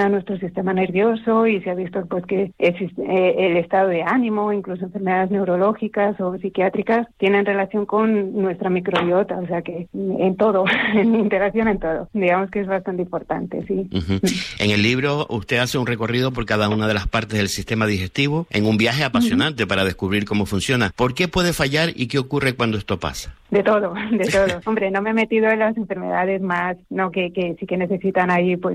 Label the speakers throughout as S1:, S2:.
S1: afecta a nuestro sistema nervioso y se ha visto pues que el estado de ánimo, incluso enfermedades neurológicas o psiquiátricas, tienen relación con nuestra microbiota, o sea que en todo, en interacción en todo. Digamos que es bastante importante, sí.
S2: Uh-huh. En el libro usted hace un recorrido por cada una de las partes del sistema digestivo en un viaje apasionante para descubrir cómo funciona. ¿Por qué puede fallar y qué ocurre cuando esto pasa?
S1: De todo, de todo. Hombre, no me he metido en las enfermedades más, no que sí que necesitan ahí pues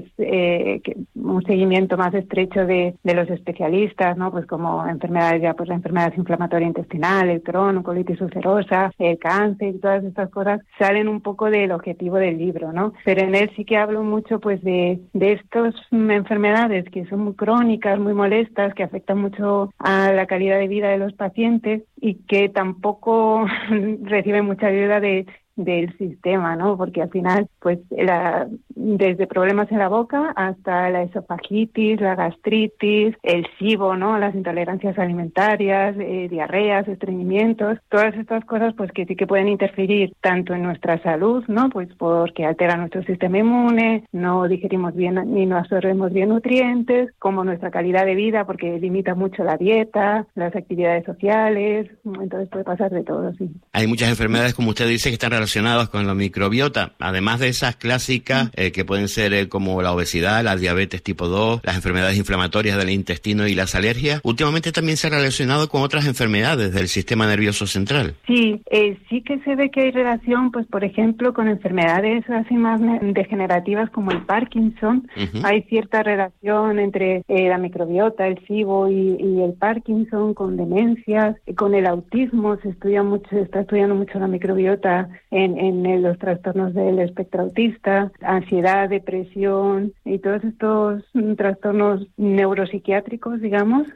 S1: un seguimiento más estrecho de los especialistas, ¿no? Pues como enfermedades ya, pues la enfermedad inflamatoria intestinal, el Crohn, colitis ulcerosa, el cáncer, todas estas cosas salen un poco del objetivo del libro, ¿no? Pero en él sí que hablo mucho pues de estas enfermedades que son muy crónicas, muy molestas, que afectan mucho a la calidad de vida de los pacientes y que tampoco reciben mucha ayuda del sistema, ¿no? Porque al final, pues, desde problemas en la boca hasta la esofagitis, la gastritis, el SIBO, ¿no? Las intolerancias alimentarias, diarreas, estreñimientos, todas estas cosas, pues, que sí que pueden interferir tanto en nuestra salud, ¿no? Pues porque altera nuestro sistema inmune, no digerimos bien ni no absorbemos bien nutrientes, como nuestra calidad de vida, porque limita mucho la dieta, las actividades sociales, entonces puede pasar de todo, sí.
S2: Hay muchas enfermedades, como usted dice, que están relacionados con la microbiota, además de esas clásicas que pueden ser como la obesidad, la diabetes tipo 2, las enfermedades inflamatorias del intestino y las alergias. Últimamente también se ha relacionado con otras enfermedades del sistema nervioso central.
S1: Sí, sí que se ve que hay relación, pues por ejemplo, con enfermedades así más degenerativas como el Parkinson. Uh-huh. Hay cierta relación entre la microbiota, el SIBO y el Parkinson, con demencias, con el autismo. Se está estudiando mucho la microbiota en los trastornos del espectro autista, ansiedad, depresión y todos estos trastornos neuropsiquiátricos, digamos,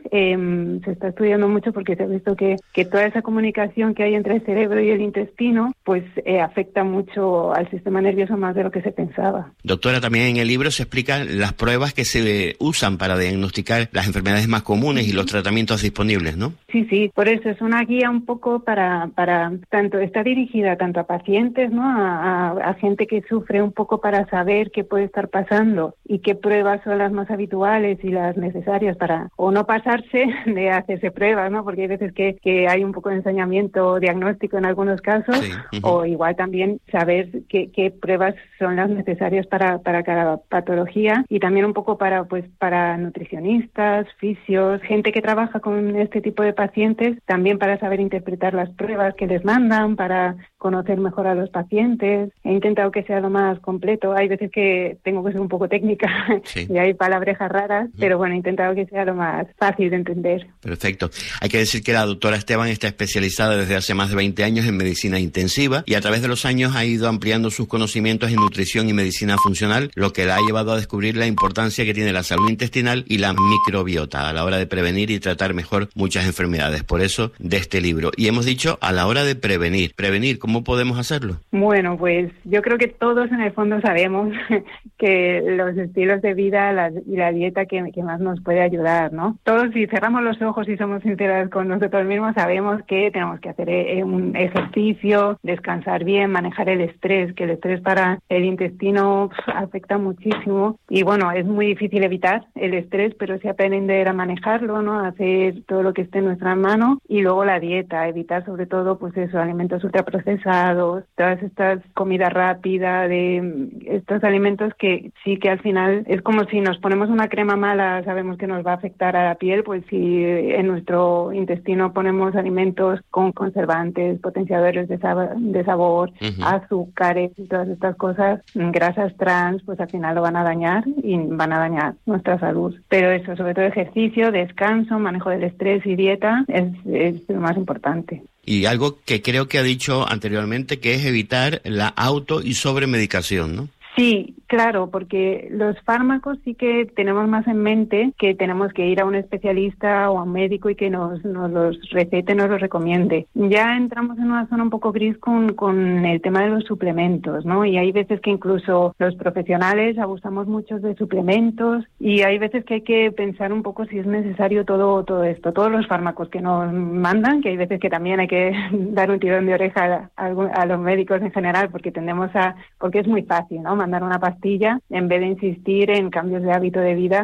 S1: se está estudiando mucho porque se ha visto que toda esa comunicación que hay entre el cerebro y el intestino, pues afecta mucho al sistema nervioso más de lo que se pensaba.
S2: Doctora, también en el libro se explican las pruebas que se usan para diagnosticar las enfermedades más comunes y los tratamientos disponibles, ¿no?
S1: Sí, por eso es una guía un poco para tanto, está dirigida tanto a pacientes, ¿no? A gente que sufre un poco para saber qué puede estar pasando y qué pruebas son las más habituales y las necesarias para o no pasarse de hacerse pruebas, ¿no? Porque hay veces que hay un poco de ensañamiento diagnóstico en algunos casos, sí. Uh-huh. O igual también saber qué pruebas son las necesarias para cada patología y también un poco para nutricionistas, fisios, gente que trabaja con este tipo de pacientes, también para saber interpretar las pruebas que les mandan, para conocer mejor a los pacientes. He intentado que sea lo más completo. Hay veces que tengo que ser un poco técnica, sí. Y hay palabrejas raras, pero bueno, he intentado que sea lo más fácil de entender.
S2: Perfecto. Hay que decir que la doctora Esteban está especializada desde hace más de 20 años en medicina intensiva y a través de los años ha ido ampliando sus conocimientos en nutrición y medicina funcional, lo que la ha llevado a descubrir la importancia que tiene la salud intestinal y la microbiota a la hora de prevenir y tratar mejor muchas enfermedades. Por eso, de este libro. Y hemos dicho a la hora de prevenir. ¿Cómo podemos hacerlo?
S1: Bueno, pues yo creo que todos en el fondo sabemos que los estilos de vida y la dieta que más nos puede ayudar, ¿no? Todos, si cerramos los ojos y somos sinceros con nosotros mismos, sabemos que tenemos que hacer un ejercicio, descansar bien, manejar el estrés, que el estrés para el intestino afecta muchísimo y bueno, es muy difícil evitar el estrés, pero sí aprender a manejarlo, ¿no? A hacer todo lo que esté en nuestra mano y luego la dieta, evitar sobre todo pues eso, alimentos ultraprocesados, todas estas comidas rápidas, de estos alimentos que sí que al final es como si nos ponemos una crema mala, sabemos que nos va a afectar a la piel, pues si en nuestro intestino ponemos alimentos con conservantes, potenciadores de sabor, uh-huh. Azúcares y todas estas cosas, grasas trans, pues al final lo van a dañar y van a dañar nuestra salud. Pero eso, sobre todo ejercicio, descanso, manejo del estrés y dieta es lo más importante.
S2: Y algo que creo que ha dicho anteriormente, que es evitar la auto- y sobremedicación, ¿no?
S1: Sí, claro, porque los fármacos sí que tenemos más en mente que tenemos que ir a un especialista o a un médico y que nos los recete, nos los recomiende. Ya entramos en una zona un poco gris con el tema de los suplementos, ¿no? Y hay veces que incluso los profesionales abusamos mucho de suplementos y hay veces que hay que pensar un poco si es necesario todo esto, todos los fármacos que nos mandan, que hay veces que también hay que dar un tirón de oreja a los médicos en general porque porque es muy fácil, ¿no? Mandar una pastilla en vez de insistir en cambios de hábito de vida